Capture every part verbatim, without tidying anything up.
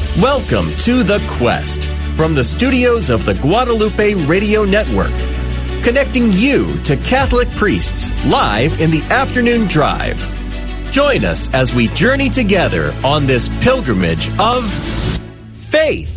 Welcome to The Quest from the studios of the Guadalupe Radio Network, connecting you to Catholic priests live in the afternoon drive. Join us as we journey together on this pilgrimage of faith.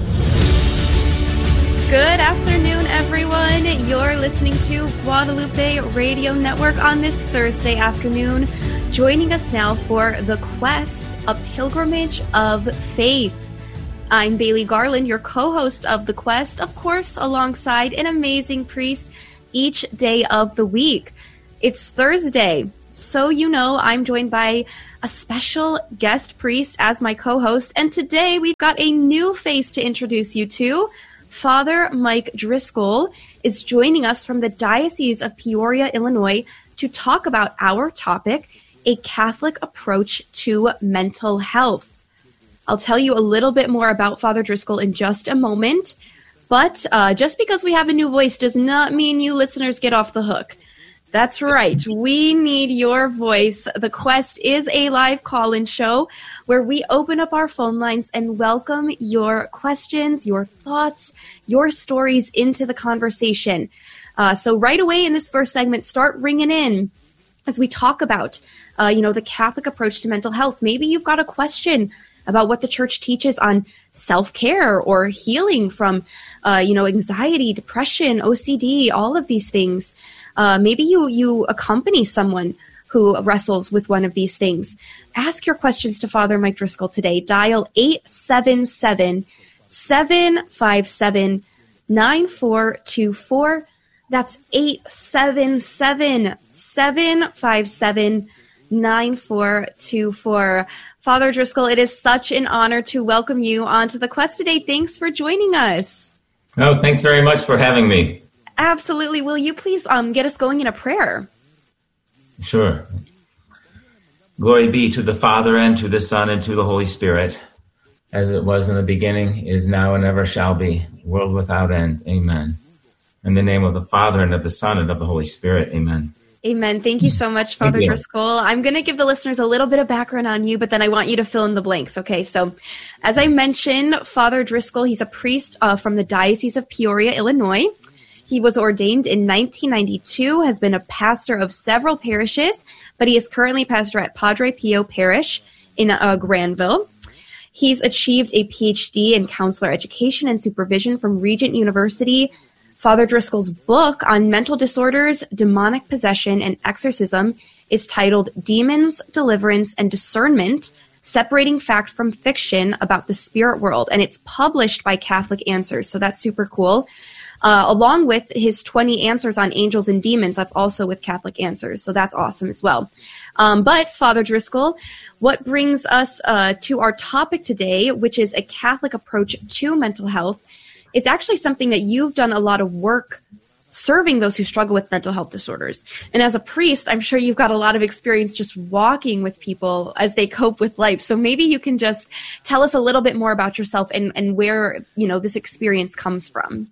Good afternoon, everyone. You're listening to Guadalupe Radio Network on this Thursday afternoon. Joining us now for The Quest, a pilgrimage of faith. I'm Bailey Garland, your co-host of The Quest, of course, alongside an amazing priest each day of the week. It's Thursday, so you know I'm joined by a special guest priest as my co-host, and today we've got a new face to introduce you to. Father Mike Driscoll is joining us from the Diocese of Peoria, Illinois, to talk about our topic, a Catholic approach to mental health. I'll tell you a little bit more about Father Driscoll in just a moment, but uh, just because we have a new voice does not mean you listeners get off the hook. That's right. We need your voice. The Quest is a live call-in show where we open up our phone lines and welcome your questions, your thoughts, your stories into the conversation. Uh, so right away in this first segment, start ringing in as we talk about, uh, you know, the Catholic approach to mental health. Maybe you've got a question about what the church teaches on self-care or healing from, uh, you know, anxiety, depression, O C D, all of these things. Uh, maybe you, you accompany someone who wrestles with one of these things. Ask your questions to Father Mike Driscoll today. Dial eight seven seven, seven five seven, nine four two four. That's eight seven seven, seven five seven, nine four two four. Father Driscoll, it is such an honor to welcome you onto The Quest today. Thanks for joining us. Oh, thanks very much for having me. Absolutely. Will you please um, get us going in a prayer? Sure. Glory be to the Father, and to the Son, and to the Holy Spirit, as it was in the beginning, is now, and ever shall be, world without end. Amen. In the name of the Father, and of the Son, and of the Holy Spirit. Amen. Amen. Thank you so much, Father Driscoll. I'm going to give the listeners a little bit of background on you, but then I want you to fill in the blanks. Okay, so as I mentioned, Father Driscoll, he's a priest uh, from the Diocese of Peoria, Illinois. He was ordained in nineteen ninety-two, has been a pastor of several parishes, but he is currently pastor at Padre Pio Parish in uh, Granville. He's achieved a P H D in counselor education and supervision from Regent University. Father Driscoll's book on mental disorders, demonic possession, and exorcism is titled Demons, Deliverance, and Discernment, Separating Fact from Fiction About the Spirit World, and it's published by Catholic Answers, so that's super cool. Uh, along with his twenty answers on angels and demons, that's also with Catholic Answers, so that's awesome as well. Um, but Father Driscoll, what brings us uh, to our topic today, which is a Catholic approach to mental health, is actually something that you've done a lot of work serving those who struggle with mental health disorders. And as a priest, I'm sure you've got a lot of experience just walking with people as they cope with life. So maybe you can just tell us a little bit more about yourself and, and where, you know, this experience comes from.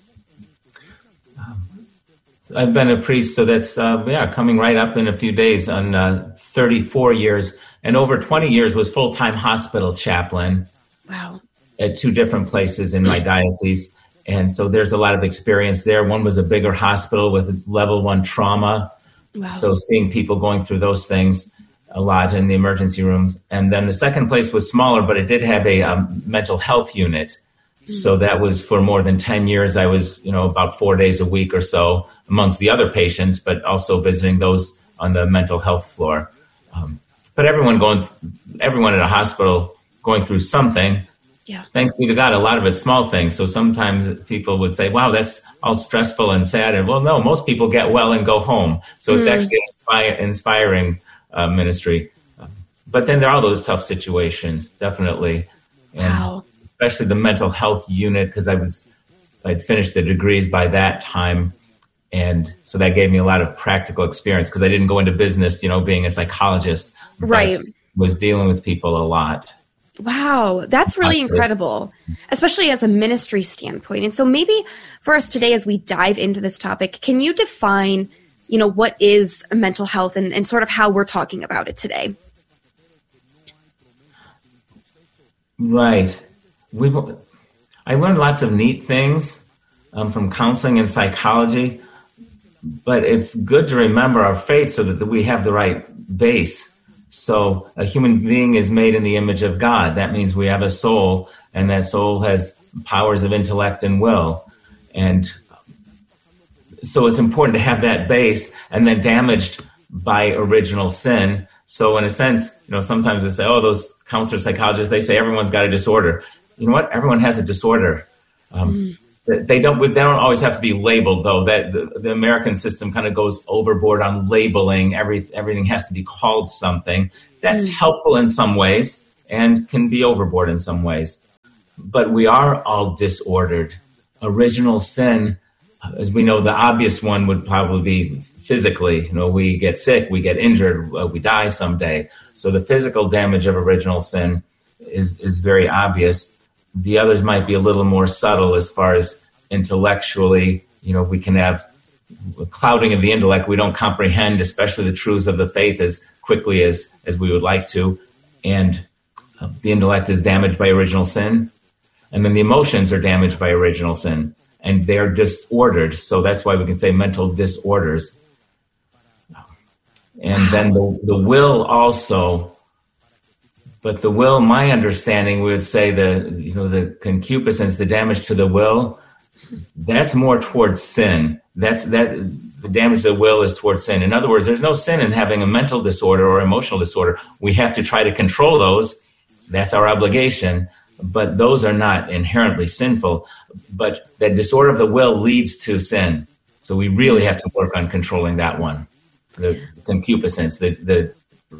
I've been a priest, so that's, uh, yeah, coming right up in a few days on uh, thirty-four years. And over twenty years was full-time hospital chaplain. Wow. At two different places in my diocese. And so there's a lot of experience there. One was a bigger hospital with level one trauma. Wow. So seeing people going through those things a lot in the emergency rooms. And then the second place was smaller, but it did have a um, mental health unit. Mm-hmm. So that was for more than ten years. I was, you know, about four days a week or so amongst the other patients, but also visiting those on the mental health floor. Um, but everyone going, everyone in a hospital going through something. Yeah. Thanks be to God, a lot of it's small things. So sometimes people would say, wow, that's all stressful and sad. And well, no, most people get well and go home. So it's mm. actually an inspire, inspiring uh, ministry. Um, but then there are those tough situations, definitely. And wow. Especially the mental health unit, because I was, I'd finished the degrees by that time. And so that gave me a lot of practical experience because I didn't go into business, you know, being a psychologist. Right. Was dealing with people a lot. Wow, that's really incredible, especially as a ministry standpoint. And so maybe for us today, as we dive into this topic, can you define, you know, what is mental health and, and sort of how we're talking about it today? Right. we I learned lots of neat things um, from counseling and psychology, but it's good to remember our faith so that we have the right base. So a human being is made in the image of God. That means we have a soul, and that soul has powers of intellect and will. And so it's important to have that base, and then damaged by original sin. So in a sense, you know, sometimes we say, oh, those counselors, psychologists, they say everyone's got a disorder. You know what? Everyone has a disorder. Um, mm. They don't. They don't always have to be labeled, though. That the, the American system kind of goes overboard on labeling. Every everything has to be called something. That's mm. helpful in some ways and can be overboard in some ways. But we are all disordered. Original sin, as we know, the obvious one would probably be physically. You know, we get sick, we get injured, uh, we die someday. So the physical damage of original sin is is very obvious. The others might be a little more subtle as far as intellectually, you know, we can have a clouding of the intellect. We don't comprehend, especially the truths of the faith as quickly as, as we would like to. And uh, the intellect is damaged by original sin. And then the emotions are damaged by original sin. And they're disordered. So that's why we can say mental disorders. And then the, the will also... But the will, my understanding, we would say the you know the concupiscence, the damage to the will, that's more towards sin. That's that the damage to the will is towards sin. In other words, there's no sin in having a mental disorder or emotional disorder. We have to try to control those. That's our obligation. But those are not inherently sinful. But that disorder of the will leads to sin. So we really have to work on controlling that one. The concupiscence, the the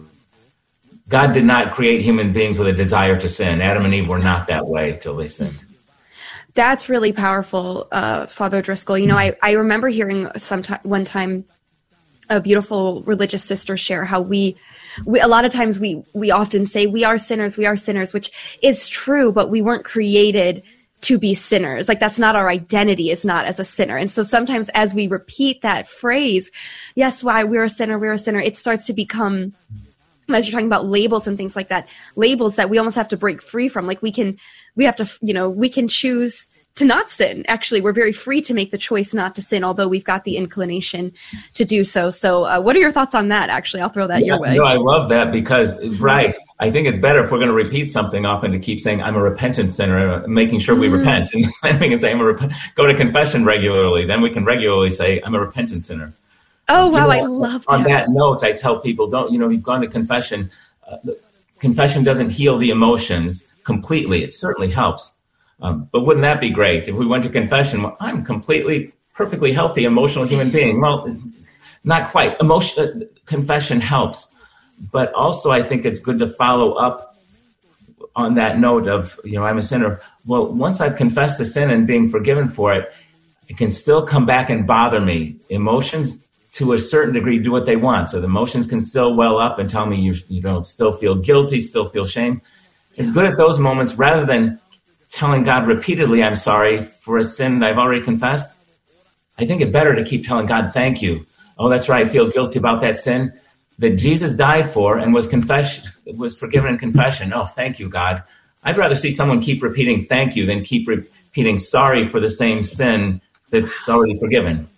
God did not create human beings with a desire to sin. Adam and Eve were not that way till they sinned. That's really powerful, uh, Father Driscoll. You know, I, I remember hearing some t- one time a beautiful religious sister share how we, we, a lot of times we, we often say we are sinners, we are sinners, which is true, but we weren't created to be sinners. Like that's not our identity, is not as a sinner. And so sometimes as we repeat that phrase, yes, why we're a sinner, we're a sinner, it starts to become, as you're talking about labels and things like that, labels that we almost have to break free from. Like we can, we have to, you know, we can choose to not sin. Actually, we're very free to make the choice not to sin, although we've got the inclination to do so. So uh, what are your thoughts on that? Actually, I'll throw that yeah, your way. No, I love that because, right, I think it's better if we're going to repeat something often to keep saying, I'm a repentant sinner, making sure we mm. repent. And then we can say, I'm a rep- go to confession regularly. Then we can regularly say, I'm a repentant sinner. Oh, wow, you know, I love on that. On that note, I tell people, don't, you know, you've gone to confession. Uh, confession doesn't heal the emotions completely. It certainly helps. Um, but wouldn't that be great if we went to confession? Well, I'm completely, perfectly healthy, emotional human being. Well, not quite. Emotion, uh, confession helps. But also I think it's good to follow up on that note of, you know, I'm a sinner. Well, once I've confessed the sin and being forgiven for it, it can still come back and bother me. Emotions, to a certain degree, do what they want. So the emotions can still well up and tell me you you know still feel guilty, still feel shame. It's good at those moments rather than telling God repeatedly, I'm sorry for a sin that I've already confessed. I think it's better to keep telling God, thank you. Oh, that's right, I feel guilty about that sin that Jesus died for and was confessed, was forgiven in confession. Oh, thank you, God. I'd rather see someone keep repeating thank you than keep repeating sorry for the same sin that's already forgiven.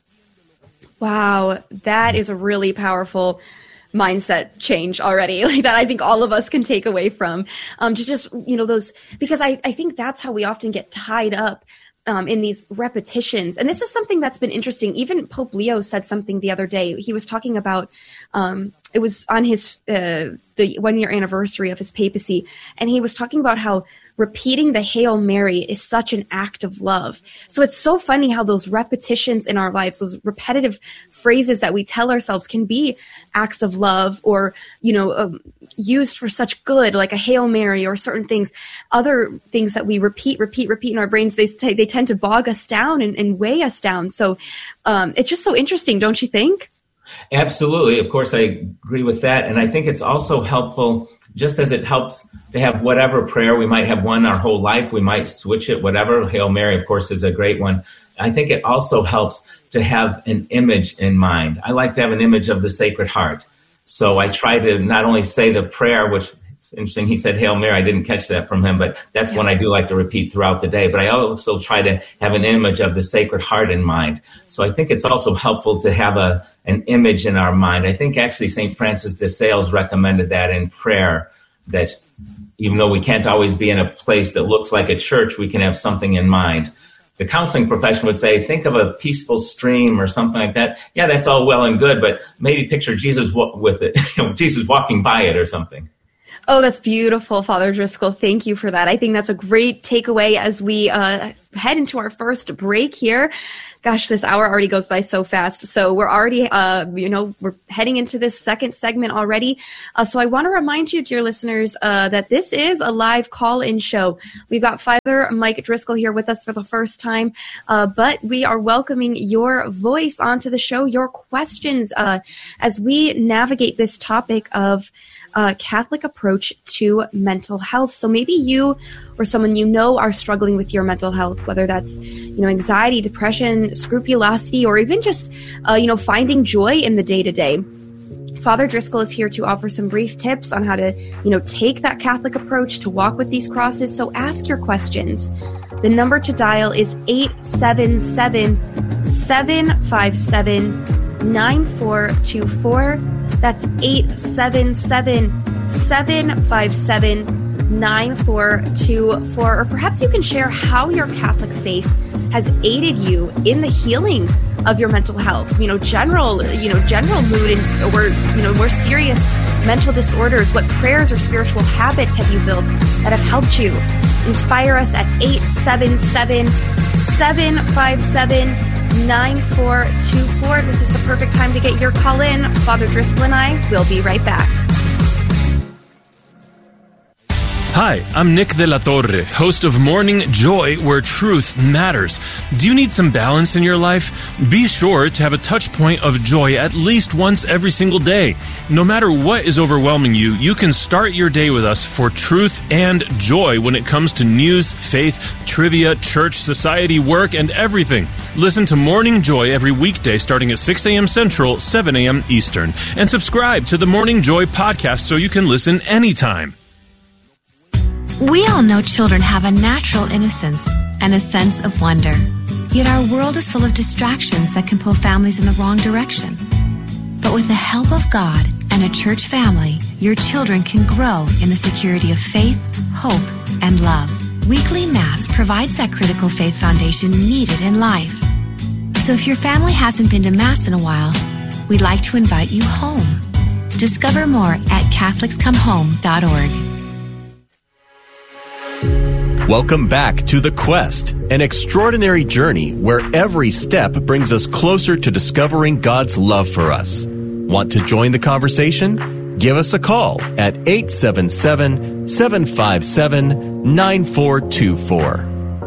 Wow, that is a really powerful mindset change already, like that I think all of us can take away from, um, to just, you know, those, because I, I think that's how we often get tied up um, in these repetitions. And this is something that's been interesting. Even Pope Leo said something the other day. He was talking about, um, it was on his, uh, the one year anniversary of his papacy. And he was talking about how repeating the Hail Mary is such an act of love. So it's so funny how those repetitions in our lives, those repetitive phrases that we tell ourselves can be acts of love or, you know, um, used for such good, like a Hail Mary or certain things. Other things that we repeat, repeat, repeat in our brains, they t- they tend to bog us down and, and weigh us down. So um, it's just so interesting, don't you think? Absolutely. Of course, I agree with that. And I think it's also helpful, just as it helps to have whatever prayer. We might have one our whole life. We might switch it, whatever. Hail Mary, of course, is a great one. I think it also helps to have an image in mind. I like to have an image of the Sacred Heart. So I try to not only say the prayer, which is It's interesting. He said Hail Mary. I didn't catch that from him, but that's yeah. one I do like to repeat throughout the day. But I also try to have an image of the Sacred Heart in mind. So I think it's also helpful to have a an image in our mind. I think actually Saint Francis de Sales recommended that in prayer, that even though we can't always be in a place that looks like a church, we can have something in mind. The counseling profession would say, think of a peaceful stream or something like that. Yeah, that's all well and good, but maybe picture Jesus with it, Jesus walking by it or something. Oh, that's beautiful, Father Driscoll. Thank you for that. I think that's a great takeaway as we uh, head into our first break here. Gosh, this hour already goes by so fast. So we're already, uh, you know, we're heading into this second segment already. Uh, so I want to remind you, dear listeners, uh, that this is a live call-in show. We've got Father Mike Driscoll here with us for the first time, uh, but we are welcoming your voice onto the show, your questions, uh, as we navigate this topic of Uh, Catholic approach to mental health. So maybe you or someone you know are struggling with your mental health, whether that's, you know, anxiety, depression, scrupulosity, or even just, uh, you know, finding joy in the day-to-day. Father Driscoll is here to offer some brief tips on how to, you know, take that Catholic approach to walk with these crosses. So ask your questions. The number to dial is eight seven seven, seven five seven, nine four two four. That's eight seven seven, seven five seven, nine four two four. Or perhaps you can share how your Catholic faith has aided you in the healing of your mental health. You know, general, you know, general mood and or, you know, more serious mental disorders. What prayers or spiritual habits have you built that have helped you? Inspire us at eight seven seven, seven five seven, nine four two four. This is the perfect time to get your call in. Father Driscoll and I will be right back. Hi, I'm Nick de la Torre, host of Morning Joy, where truth matters. Do you need some balance in your life? Be sure to have a touch point of joy at least once every single day. No matter what is overwhelming you, you can start your day with us for truth and joy when it comes to news, faith, trivia, church, society, work, and everything. Listen to Morning Joy every weekday starting at six a.m. Central, seven a.m. Eastern. And subscribe to the Morning Joy podcast so you can listen anytime. We all know children have a natural innocence and a sense of wonder. Yet our world is full of distractions that can pull families in the wrong direction. But with the help of God and a church family, your children can grow in the security of faith, hope, and love. Weekly Mass provides that critical faith foundation needed in life. So if your family hasn't been to Mass in a while, we'd like to invite you home. Discover more at Catholics Come Home dot org. Welcome back to The Quest, an extraordinary journey where every step brings us closer to discovering God's love for us. Want to join the conversation? Give us a call at eight seven seven, seven five seven, nine four two four.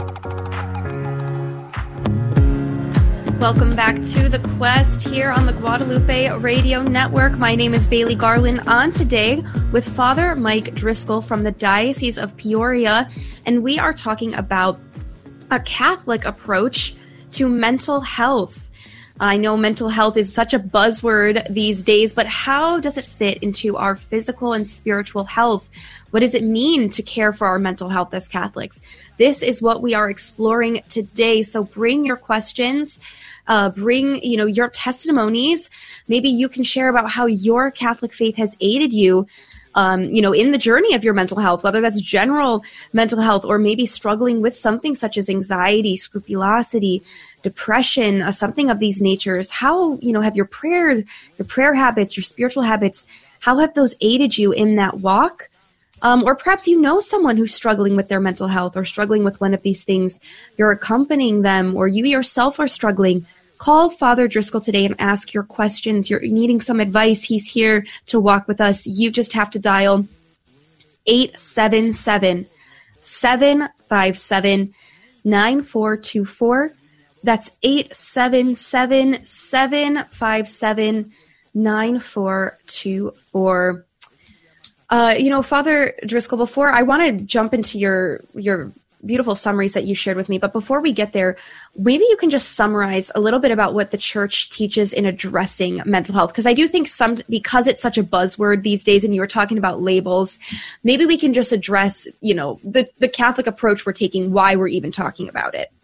Welcome back to The Quest here on the Guadalupe Radio Network. My name is Bailey Garland, on today with Father Mike Driscoll from the Diocese of Peoria, and we are talking about a Catholic approach to mental health. I know mental health is such a buzzword these days, but how does it fit into our physical and spiritual health? What does it mean to care for our mental health as Catholics? This is what we are exploring today. So bring your questions, uh, bring, you know, your testimonies. Maybe you can share about how your Catholic faith has aided you, um, you know, in the journey of your mental health, whether that's general mental health or maybe struggling with something such as anxiety, scrupulosity, depression, uh, something of these natures. How, you know, have your prayer, your prayer habits, your spiritual habits, how have those aided you in that walk? Um, or perhaps you know someone who's struggling with their mental health or struggling with one of these things. You're accompanying them, or you yourself are struggling. Call Father Driscoll today and ask your questions. You're needing some advice. He's here to walk with us. You just have to dial eight seven seven, seven five seven, nine four two four. That's eight seven seven, seven five seven, nine four two four. Uh, you know, Father Driscoll, before I want to jump into your your beautiful summaries that you shared with me. But before we get there, maybe you can just summarize a little bit about what the church teaches in addressing mental health. Because I do think some, because it's such a buzzword these days, and you were talking about labels, maybe we can just address, you know, the, the Catholic approach we're taking, why we're even talking about it.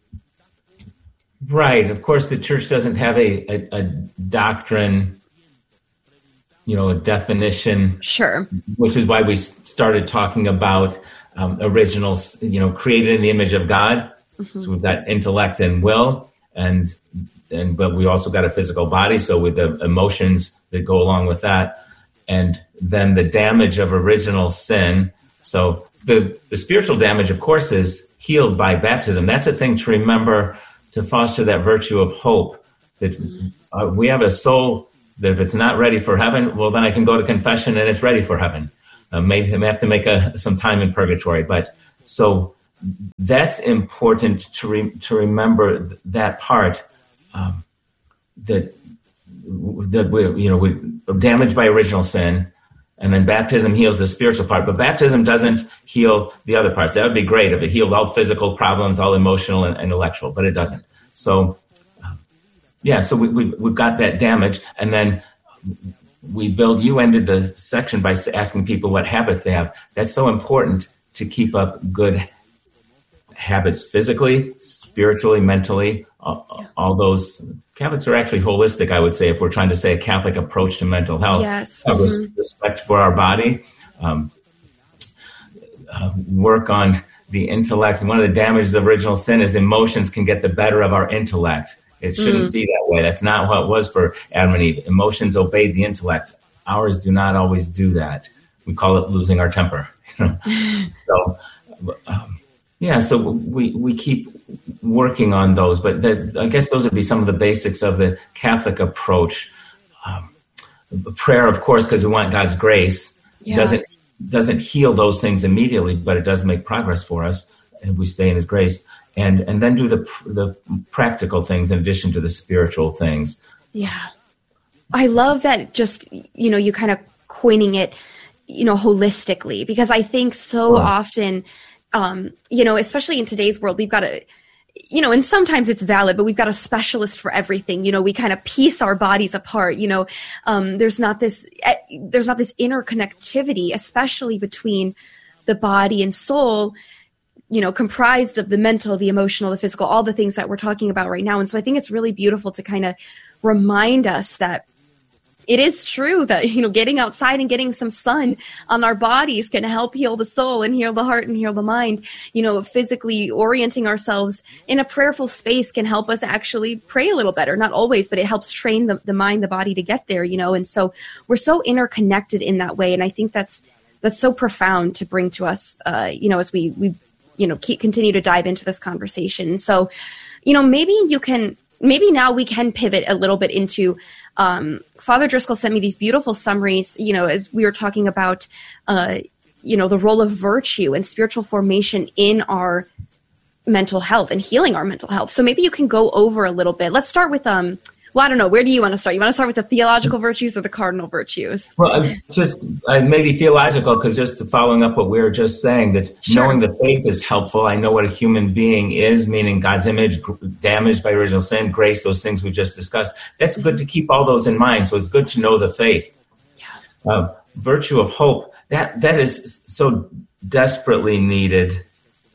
Right. Of course, the church doesn't have a, a, a doctrine, you know, a definition. Sure. Which is why we started talking about um, original, you know, created in the image of God. Mm-hmm. So we've got intellect and will, and and but we also got a physical body. So with the emotions that go along with that, and then the damage of original sin. So the the spiritual damage, of course, is healed by baptism. That's a thing to remember, to foster that virtue of hope, that uh, we have a soul that if it's not ready for heaven, well, then I can go to confession and it's ready for heaven. Uh, maybe I may have to make a, some time in purgatory. But so that's important to re, to remember th- that part, um, that that we, you know, we damaged by original sin, and then baptism heals the spiritual part. But baptism doesn't heal the other parts. That would be great if it healed all physical problems, all emotional and intellectual, but it doesn't. So, um, yeah, so we, we, we've got that damage. And then we build, you ended the section by asking people what habits they have. That's so important to keep up good habits physically, spiritually, mentally, all, all those. Catholics are actually holistic, I would say, if we're trying to say a Catholic approach to mental health. Yes. Uh, mm-hmm. Respect for our body, um, uh, work on the intellect. And one of the damages of original sin is emotions can get the better of our intellect. It shouldn't mm. be that way. That's not how it was for Adam and Eve. Emotions obeyed the intellect. Ours do not always do that. We call it losing our temper. You know? so, um, yeah, so we, we keep working on those. But I guess those would be some of the basics of the Catholic approach. Um, prayer, of course, because we want God's grace, yeah. doesn't doesn't heal those things immediately, but it does make progress for us if we stay in His grace. And and then do the the practical things in addition to the spiritual things. Yeah. I love that, just, you know, you kind of coining it, you know, holistically, because I think so yeah. often, um, you know, especially in today's world, we've got a, you know, and sometimes it's valid, but we've got a specialist for everything. You know, we kind of piece our bodies apart. You know, um, there's not this, uh, there's not this interconnectivity, especially between the body and soul, you know, comprised of the mental, the emotional, the physical, all the things that we're talking about right now. And so I think it's really beautiful to kind of remind us that it is true that, you know, getting outside and getting some sun on our bodies can help heal the soul and heal the heart and heal the mind. You know, physically orienting ourselves in a prayerful space can help us actually pray a little better. Not always, but it helps train the, the mind, the body to get there, you know. And so we're so interconnected in that way. And I think that's that's so profound to bring to us, uh, you know, as we, we you know, keep continue to dive into this conversation. So, you know, maybe you can, maybe now we can pivot a little bit into, um, Father Driscoll sent me these beautiful summaries, you know, as we were talking about, uh, you know, the role of virtue and spiritual formation in our mental health and healing our mental health. So maybe you can go over a little bit. Let's start with, um, well, I don't know. Where do you want to start? You want to start with the theological virtues or the cardinal virtues? Well, just uh, maybe theological, because just following up what we were just saying, that sure. knowing the faith is helpful. I know what a human being is, meaning God's image, damaged by original sin, grace, those things we just discussed. That's good to keep all those in mind. So it's good to know the faith. Yeah. Uh, virtue of hope, that that is so desperately needed.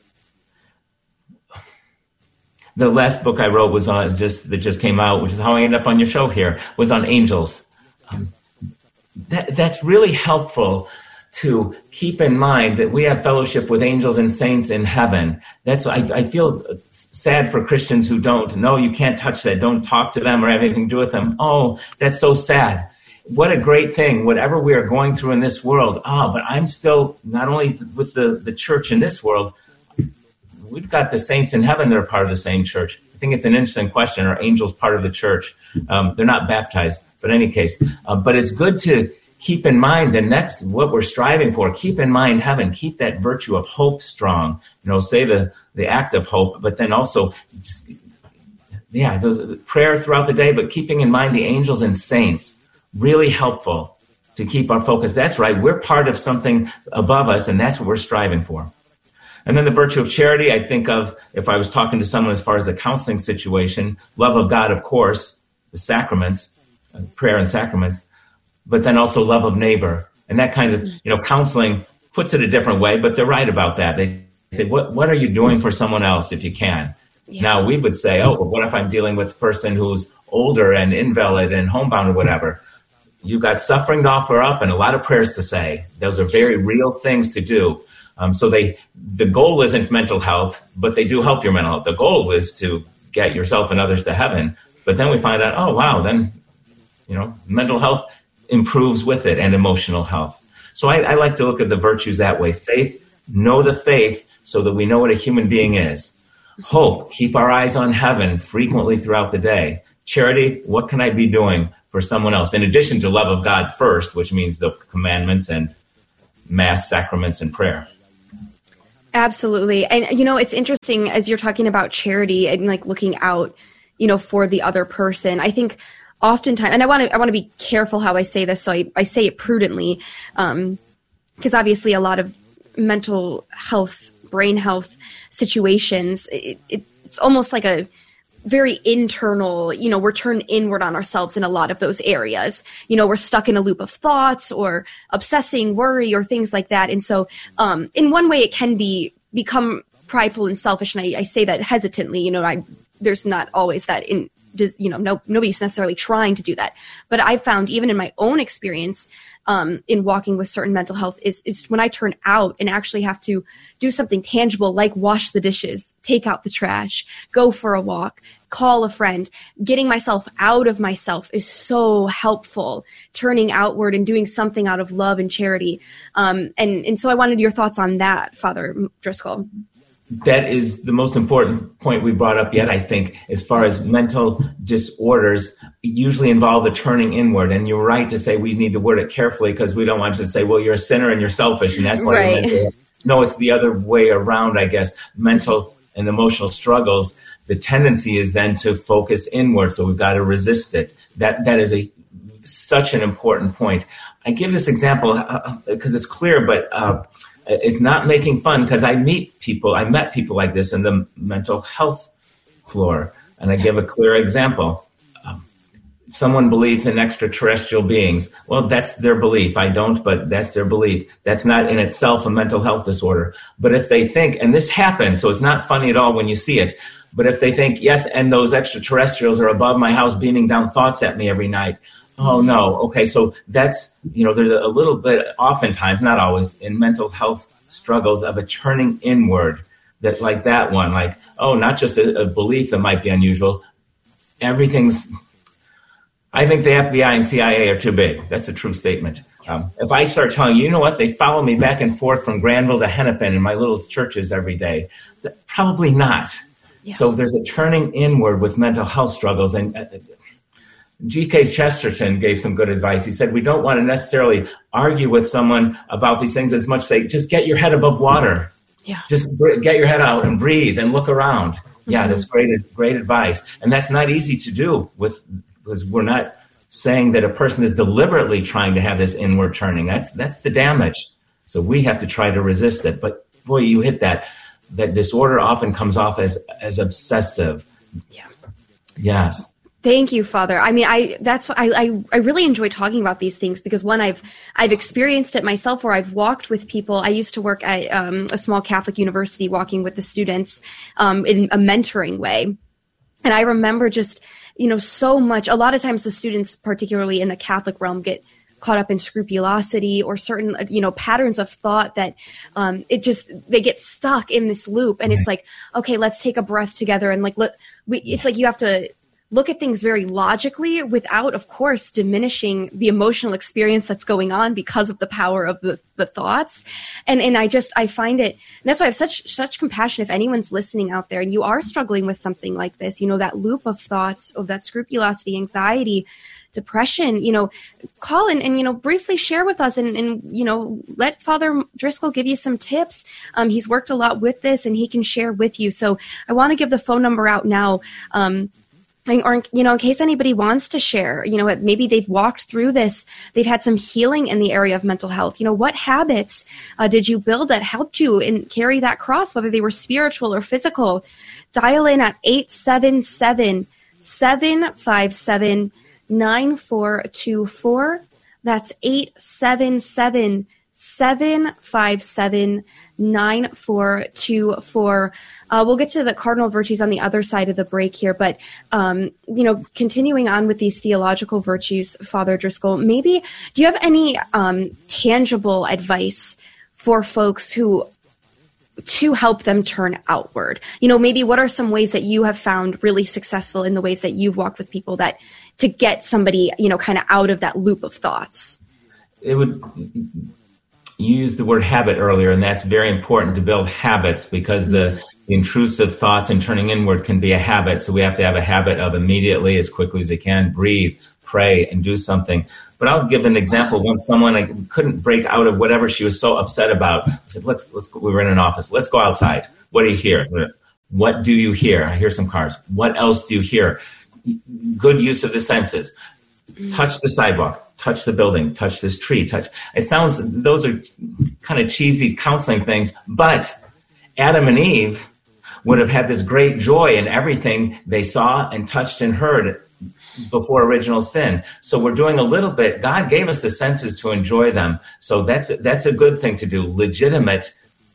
The last book I wrote was on just that just came out, which is how I ended up on your show here, was on angels. Um, that that's really helpful to keep in mind that we have fellowship with angels and saints in heaven. That's I, I feel sad for Christians who don't. No, you can't touch that. Don't talk to them or have anything to do with them. Oh, that's so sad. What a great thing. Whatever we are going through in this world. Ah, but I'm still not only with the, the church in this world. We've got the saints in heaven that are part of the same church. I think it's an interesting question. Are angels part of the church? Um, they're not baptized, but in any case. Uh, but it's good to keep in mind the next, what we're striving for. Keep in mind heaven. Keep that virtue of hope strong. You know, say the, the act of hope, but then also, just, yeah, those, prayer throughout the day, but keeping in mind the angels and saints. Really helpful to keep our focus. That's right. We're part of something above us, and that's what we're striving for. And then the virtue of charity, I think of, if I was talking to someone as far as a counseling situation, love of God, of course, the sacraments, uh, prayer and sacraments, but then also love of neighbor. And that kind of, you know, counseling puts it a different way, but they're right about that. They say, what, what are you doing for someone else if you can? Yeah. Now, we would say, oh, well, what if I'm dealing with a person who's older and invalid and homebound or whatever? You've got suffering to offer up and a lot of prayers to say. Those are very real things to do. Um, so they, the goal isn't mental health, but they do help your mental health. The goal is to get yourself and others to heaven. But then we find out, oh, wow, then, you know, mental health improves with it and emotional health. So I, I like to look at the virtues that way. Faith, know the faith so that we know what a human being is. Hope, keep our eyes on heaven frequently throughout the day. Charity, what can I be doing for someone else? In addition to love of God first, which means the commandments and mass, sacraments, and prayer. Absolutely. And, you know, it's interesting as you're talking about charity and like looking out, you know, for the other person. I think oftentimes, and I want to, I want to be careful how I say this. So I, I say it prudently. Um, because obviously a lot of mental health, brain health situations, it, it, it's almost like a very internal, you know, we're turned inward on ourselves in a lot of those areas. You know, we're stuck in a loop of thoughts or obsessing, worry, or things like that. And so um, in one way it can be become prideful and selfish. And I, I say that hesitantly, you know, I, there's not always that in, you know, no, nobody's necessarily trying to do that. But I've found even in my own experience um, in walking with certain mental health is, is when I turn out and actually have to do something tangible, like wash the dishes, take out the trash, go for a walk, call a friend, getting myself out of myself is so helpful, turning outward and doing something out of love and charity. Um, and, and so I wanted your thoughts on that, Father Driscoll. That is the most important point we brought up yet, I think, as far as mental disorders usually involve a turning inward. And you're right to say we need to word it carefully because we don't want to say, well, you're a sinner and you're selfish. And that's why right. you're mental. No, it's the other way around, I guess. Mental and emotional struggles, the tendency is then to focus inward. So we've got to resist it. That That is a such an important point. I give this example because uh, it's clear, but uh, it's not making fun because I meet people, I met people like this in the mental health floor. And I give a clear example. Um, someone believes in extraterrestrial beings. Well, that's their belief. I don't, but that's their belief. That's not in itself a mental health disorder. But if they think, and this happens, so it's not funny at all when you see it, but if they think, yes, and those extraterrestrials are above my house beaming down thoughts at me every night, oh, no. Okay, so that's, you know, there's a little bit, oftentimes, not always, in mental health struggles of a turning inward, that like that one, like, oh, not just a, a belief that might be unusual. Everything's, I think the F B I and C I A are too big. That's a true statement. Um, if I start telling you, you know what, they follow me back and forth from Granville to Hennepin in my little churches every day, probably not. Yeah. So there's a turning inward with mental health struggles. And uh, G K Chesterton gave some good advice. He said, we don't want to necessarily argue with someone about these things as much as say, just get your head above water. Yeah. Just get your head out and breathe and look around. Mm-hmm. Yeah, that's great, great advice. And that's not easy to do with, because we're not saying that a person is deliberately trying to have this inward turning. That's, that's the damage. So we have to try to resist it. But boy, you hit that. That disorder often comes off as, as obsessive. Yeah. Yes. Thank you, Father. I mean, I that's what I, I I really enjoy talking about these things because one, I've I've experienced it myself where I've walked with people. I used to work at um, a small Catholic university, walking with the students um, in a mentoring way, and I remember just you know so much. A lot of times, the students, particularly in the Catholic realm, get caught up in scrupulosity or certain you know patterns of thought that um, it just they get stuck in this loop, and it's like, okay, let's take a breath together and like let we. It's like you have to look at things very logically without, of course, diminishing the emotional experience that's going on because of the power of the, the thoughts. And and I just, I find it, and that's why I have such, such compassion if anyone's listening out there and you are struggling with something like this, you know, that loop of thoughts, of that scrupulosity, anxiety, depression, you know, call in and, you know, briefly share with us and, and, you know, let Father Driscoll give you some tips. Um, he's worked a lot with this and he can share with you. So I want to give the phone number out now. Um, or, you know, in case anybody wants to share, you know, maybe they've walked through this, they've had some healing in the area of mental health. You know, what habits uh, did you build that helped you in carry that cross, whether they were spiritual or physical? Dial in at eight seven seven, seven five seven, nine four two four. That's eight seven seven, seven five seven, nine four two four. Uh, we'll get to the cardinal virtues on the other side of the break here, but, um, you know, continuing on with these theological virtues, Father Driscoll, maybe, do you have any um, tangible advice for folks who, to help them turn outward? You know, maybe what are some ways that you have found really successful in the ways that you've walked with people that, to get somebody, you know, kind of out of that loop of thoughts? It would... You used the word habit earlier, and that's very important to build habits, because the intrusive thoughts and turning inward can be a habit. So we have to have a habit of immediately, as quickly as we can, breathe, pray, and do something. But I'll give an example. Once someone I couldn't break out of whatever she was so upset about, I said, let's, let's go. We were in an office. Let's go outside. What do you hear? What do you hear? I hear some cars. What else do you hear? Good use of the senses. Touch the sidewalk. Touch the building, touch this tree, touch. It sounds, those are kind of cheesy counseling things, but Adam and Eve would have had this great joy in everything they saw and touched and heard before original sin. So we're doing a little bit. God gave us the senses to enjoy them. So that's, that's a good thing to do. Legitimate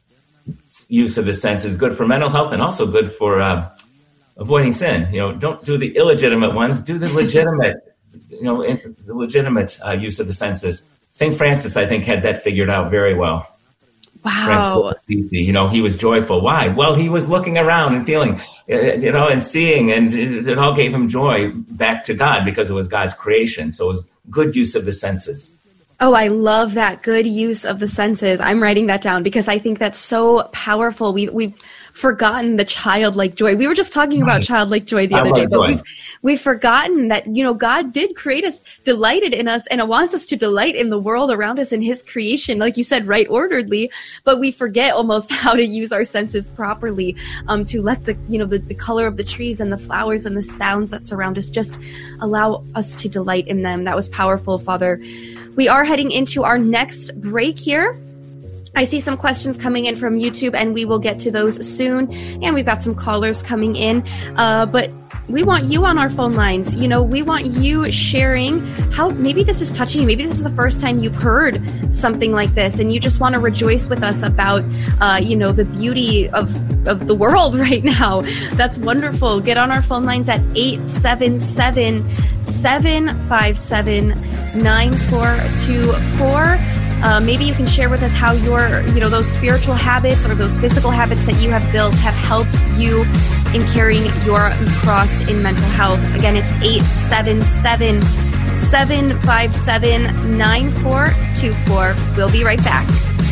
use of the senses, good for mental health and also good for uh, avoiding sin. You know, don't do the illegitimate ones, do the legitimate you know, in, the legitimate uh, use of the senses. Saint Francis, I think, had that figured out very well. Wow. Francis, you know, he was joyful. Why? Well, he was looking around and feeling, you know, and seeing, and it, it all gave him joy back to God because it was God's creation. So it was good use of the senses. Oh, I love that. Good use of the senses. I'm writing that down because I think that's so powerful. We, we've forgotten the childlike joy. We were just talking about right. childlike joy the other day, but joy. we've we've forgotten that, you know, God did create us, delighted in us, and wants us to delight in the world around us in his creation, like you said, right orderly, but we forget almost how to use our senses properly, um, to let the, you know, the, the color of the trees and the flowers and the sounds that surround us just allow us to delight in them. That was powerful, Father. We are heading into our next break here. I see some questions coming in from YouTube, and we will get to those soon. And we've got some callers coming in. Uh, but we want you on our phone lines. You know, we want you sharing how maybe this is touching you. Maybe this is the first time you've heard something like this, and you just want to rejoice with us about, uh, you know, the beauty of, of the world right now. That's wonderful. Get on our phone lines at eight seven seven, seven five seven, nine four two four. Uh, maybe you can share with us how your, you know, those spiritual habits or those physical habits that you have built have helped you in carrying your cross in mental health. Again, it's eight seven seven, seven five seven, nine four two four. We'll be right back.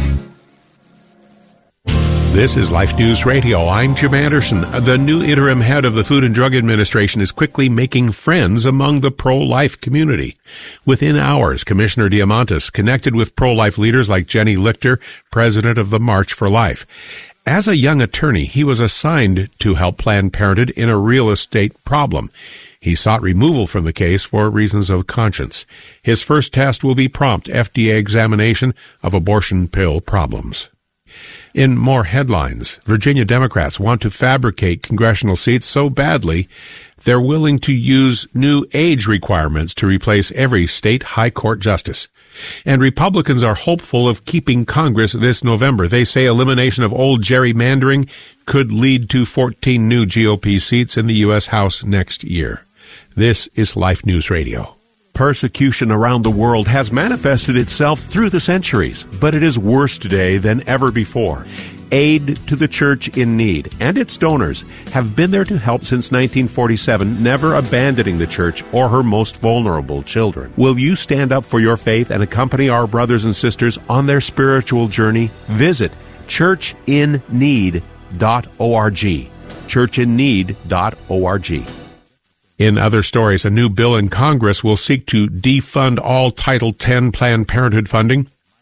This is Life News Radio. I'm Jim Anderson. The new interim head of the Food and Drug Administration is quickly making friends among the pro-life community. Within hours, Commissioner Diamantis connected with pro-life leaders like Jenny Lichter, president of the March for Life. As a young attorney, he was assigned to help Planned Parenthood in a real estate problem. He sought removal from the case for reasons of conscience. His first test will be prompt F D A examination of abortion pill problems. In more headlines, Virginia Democrats want to fabricate congressional seats so badly they're willing to use new age requirements to replace every state high court justice. And Republicans are hopeful of keeping Congress this November. They say elimination of old gerrymandering could lead to fourteen new G O P seats in the U S House next year. This is Life News Radio. Persecution around the world has manifested itself through the centuries, but it is worse today than ever before. Aid to the Church in Need and its donors have been there to help since nineteen forty-seven, never abandoning the Church or her most vulnerable children. Will you stand up for your faith and accompany our brothers and sisters on their spiritual journey? Visit church in need dot org. church in need dot org. In other stories, a new bill in Congress will seek to defund all Title ten Planned Parenthood funding.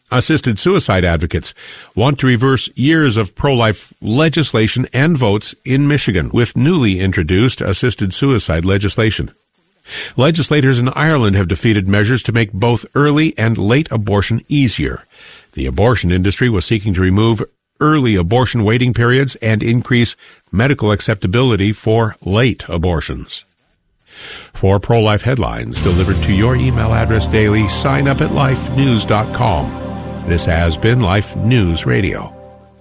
Assisted suicide advocates want to reverse years of pro-life legislation and votes in Michigan with newly introduced assisted suicide legislation. Legislators in Ireland have defeated measures to make both early and late abortion easier. The abortion industry was seeking to remove early abortion waiting periods and increase medical acceptability for late abortions. For pro-life headlines delivered to your email address daily, sign up at life news dot com. This has been Life News Radio.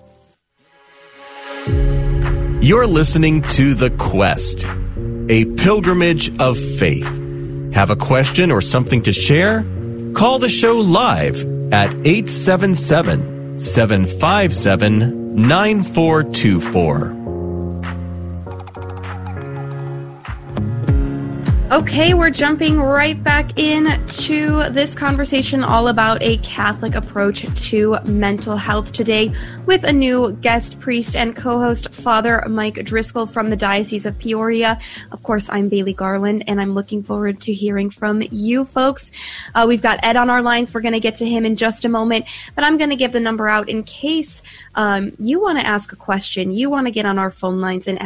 You're listening to The Quest, a pilgrimage of faith. Have a question or something to share? Call the show live at eight seven seven, seven five seven, nine four two four. Okay, we're jumping right back into this conversation all about a Catholic approach to mental health today with a new guest priest and co-host, Father Mike Driscoll from the Diocese of Peoria. Of course, I'm Bailey Garland, and I'm looking forward to hearing from you folks. Uh, we've got Ed on our lines. We're going to get to him in just a moment, but I'm going to give the number out in case um, you want to ask a question, you want to get on our phone lines and